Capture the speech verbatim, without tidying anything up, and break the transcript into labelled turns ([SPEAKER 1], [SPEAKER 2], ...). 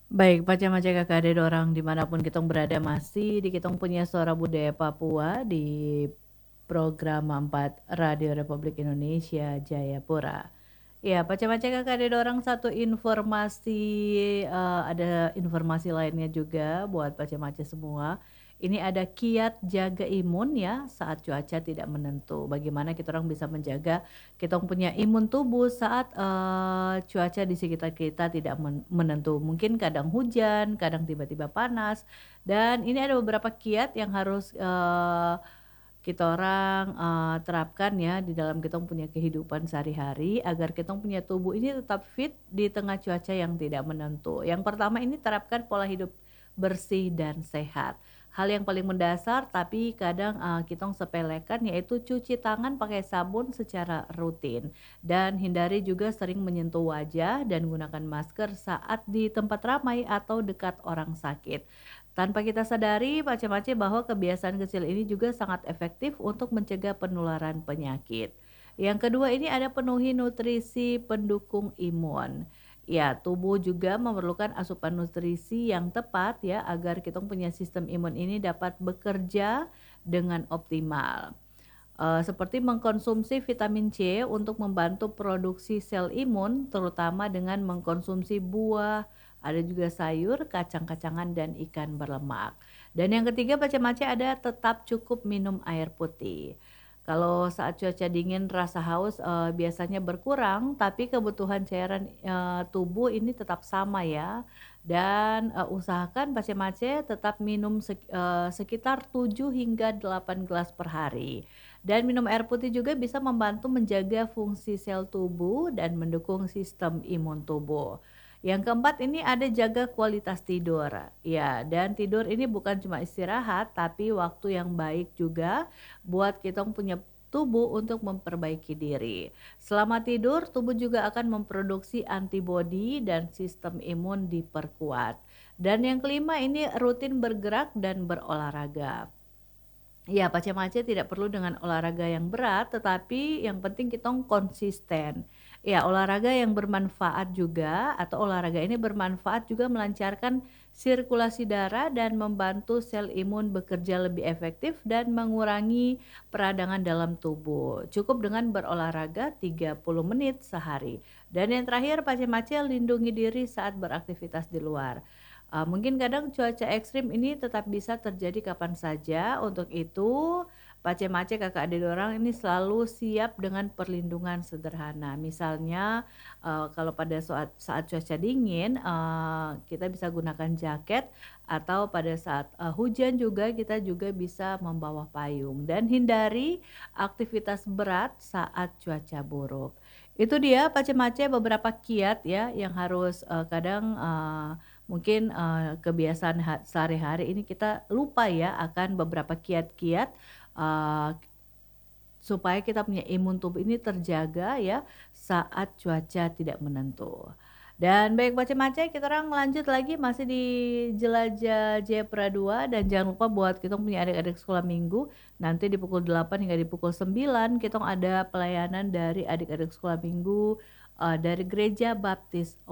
[SPEAKER 1] Baik, macam-macam Kakak ada dorang dimanapun kitong berada masih di kitong punya Suara Budaya Papua di program empat Radio Republik Indonesia Jayapura. Ya, macam-macam Kakak ada dorang satu informasi, eee, ada informasi lainnya juga buat macam-macam semua. Ini ada kiat jaga imun ya saat cuaca tidak menentu. Bagaimana kita orang bisa menjaga kitong punya imun tubuh saat, eee, cuaca di sekitar kita tidak men menentu. Mungkin kadang hujan, kadang tiba-tiba panas, dan ini ada beberapa kiat yang harus, eee, kita orang, eee, terapkan ya di dalam kitong punya kehidupan sehari-hari agar kitong punya tubuh ini tetap fit di tengah cuaca yang tidak menentu. Yang pertama ini terapkan pola hidup bersih dan sehat. Hal yang paling mendasar tapi kadang, eee, kitong sepelekan yaitu cuci tangan pakai sabun secara rutin dan hindari juga sering menyentuh wajah dan gunakan masker saat di tempat ramai atau dekat orang sakit. Tanpa kita sadari, macam-macam bahwa kebiasaan kecil ini juga sangat efektif untuk mencegah penularan penyakit. Yang kedua ini ada penuhi nutrisi pendukung imun. Ya, tubuh juga memerlukan asupan nutrisi yang tepat ya agar kita punya sistem imun ini dapat bekerja dengan optimal. Eee, seperti mengkonsumsi vitamin C untuk membantu produksi sel imun, terutama dengan mengkonsumsi buah, ada juga sayur, kacang-kacangan, dan ikan berlemak. Dan yang ketiga macam-macam ada tetap cukup minum air putih. Kalau saat cuaca dingin rasa haus, eee, biasanya berkurang, tapi kebutuhan cairan, eee, tubuh ini tetap sama ya. Dan, eee, usahakan macam-macam tetap minum sek eee, sekitar tujuh hingga delapan gelas per hari. Dan minum air putih juga bisa membantu menjaga fungsi sel tubuh dan mendukung sistem imun tubuh. Yang keempat ini ada jaga kualitas tidur. Ya, dan tidur ini bukan cuma istirahat, tapi waktu yang baik juga buat kita punya tubuh untuk memperbaiki diri. Selama tidur, tubuh juga akan memproduksi antibodi dan sistem imun diperkuat. Dan yang kelima ini rutin bergerak dan berolahraga. Ya, macam-macam tidak perlu dengan olahraga yang berat, tetapi yang penting kitong konsisten. Ya, olahraga yang bermanfaat juga atau olahraga ini bermanfaat juga melancarkan sirkulasi darah dan membantu sel imun bekerja lebih efektif dan mengurangi peradangan dalam tubuh. Cukup dengan berolahraga tiga puluh menit sehari. Dan yang terakhir, macam-macam lindungi diri saat beraktivitas di luar. Eee, mungkin kadang cuaca ekstrim ini tetap bisa terjadi kapan saja, untuk itu pace-mace Kakak adik orang ini selalu siap dengan perlindungan sederhana. Misalnya, eee, kalau pada saat saat cuaca dingin, eee, kita bisa gunakan jaket atau pada saat, eee, hujan juga kita juga bisa membawa payung dan hindari aktivitas berat saat cuaca buruk. Itu dia pace-mace beberapa kiat ya yang harus, eee, kadang, eee mungkin, eee, kebiasaan ha sehari-hari ini kita lupa ya akan beberapa kiat-kiat, eee, supaya kita punya imun tubuh ini terjaga ya saat cuaca tidak menentu. Dan baik macam-macam kita orang lanjut lagi masih di Jelajah Jayapura dua dan jangan lupa buat kita punya adik-adik sekolah minggu, nanti di pukul delapan hingga di pukul sembilan kitong ada pelayanan dari adik-adik sekolah minggu, eee, dari Gereja Baptis